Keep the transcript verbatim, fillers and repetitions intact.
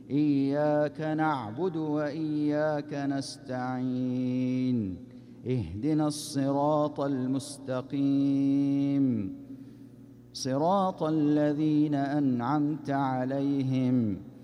إياك نعبد وإياك نستعين اهدنا الصراط المستقيم صراط الذين أنعمت عليهم